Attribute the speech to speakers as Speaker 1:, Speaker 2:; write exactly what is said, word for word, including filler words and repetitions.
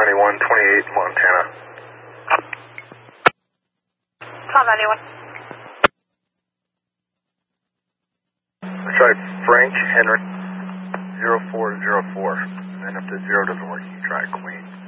Speaker 1: ninety-one twenty-eight, Montana.
Speaker 2: twelve ninety-one.
Speaker 1: Let's try Frank Henry zero four zero four. And then if the zero doesn't work, you can try Queen.